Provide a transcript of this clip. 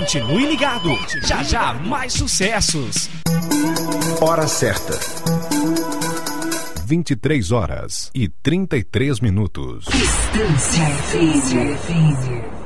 Continue ligado. Já já mais sucessos. Hora certa. 23 horas e 33 minutos. Distância FM.